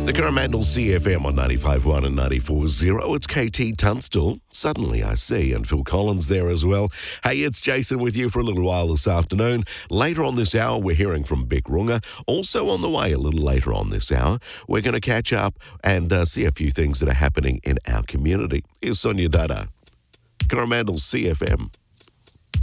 The Coromandel CFM on 95.1 and 94.0. It's KT Tunstall. Suddenly I see, and Phil Collins there as well. Hey, it's Jason with you for a little while this afternoon. Later on this hour, we're hearing from Beck Runga. Also on the way a little later on this hour, we're going to catch up and see a few things that are happening in our community. Here's Sonia Dada. Coromandel CFM.